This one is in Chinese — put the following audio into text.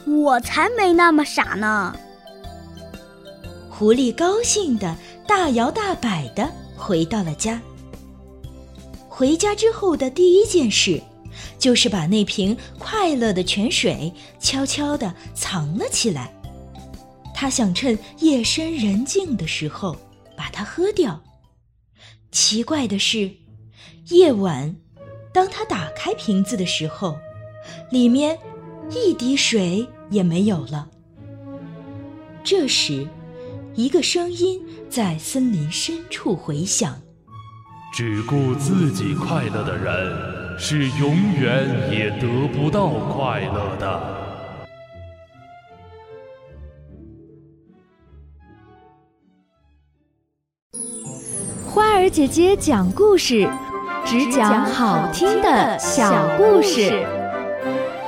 我才没那么傻呢。 狐狸高兴地大摇大摆地回到了家。回家之后的第一件事，就是把那瓶快乐的泉水悄悄地藏了起来。他想趁夜深人静的时候把它喝掉。奇怪的是，夜晚当他打开瓶子的时候，里面一滴水也没有了。这时，一个声音在森林深处回响： 只顾自己快乐的人，是永远也得不到快乐的。 花儿姐姐讲故事，只讲好听的小故事。